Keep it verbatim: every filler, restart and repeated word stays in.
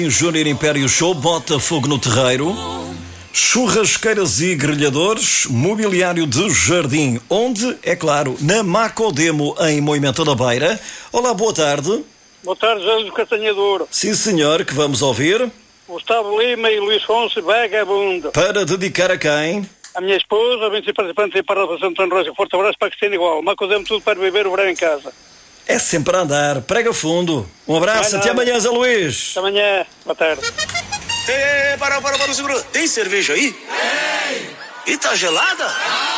Júnior Império Show, bota fogo no terreiro. Churrasqueiras e grelhadores, mobiliário de jardim, onde, é claro, na Macodemo, em Moimenta da Beira. Olá, boa tarde. Boa tarde, José do Castanhador. Sim, senhor, que vamos ouvir. Gustavo Lima e Luís Fonse, vagabundo. Para dedicar a quem? A minha esposa, a vinte participantes e para a Relação de Rosa, forte abraço para que esteja igual. Macodemo tudo para beber o verão em casa. É sempre a andar, prega fundo. Um abraço, até amanhã, Zé Luís. Até amanhã, boa tarde. Ei, para, para, para, segura. Tem cerveja aí? Tem. E tá gelada?